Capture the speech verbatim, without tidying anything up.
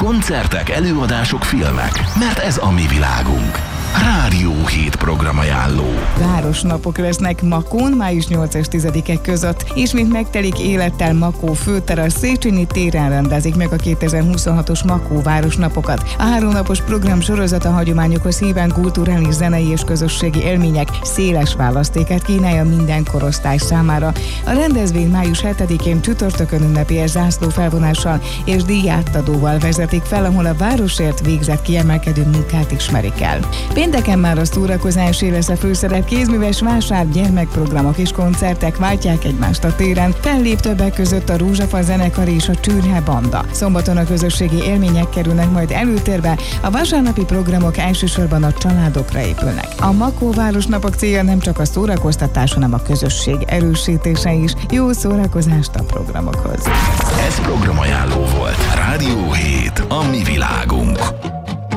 koncertek, előadások, filmek, mert ez a mi világunk. Rádió hét programajánló. Városnapok lesznek Makón május nyolcas és tizedike között. Ismét megtelik élettel Makó főtere, a Széchenyi téren rendezik meg a kétezer-huszonhatos Makó Városnapokat. A háromnapos program sorozata hagyományokhoz híven kulturális, zenei és közösségi élmények széles választékát kínálja minden korosztály számára. A rendezvény május hetedikén csütörtökön ünnepélyes zászlófelvonással és díjátadóval vezetik fel, ahol a városért végzett kiemelkedő munkát ismerik el. Pénteken már a szórakozásé lesz a főszerep, kézműves vásár, gyermekprogramok és koncertek váltják egymást a téren. Fellép többek között a Rózsafa zenekar és a Csürhe banda. Szombaton a közösségi élmények kerülnek majd előtérbe, a vasárnapi programok elsősorban a családokra épülnek. A Makó Városnapok célja nem csak a szórakoztatás, hanem a közösség erősítése is. Jó szórakozást a programokhoz! Ez programajánló volt. Rádió hét, a mi világunk.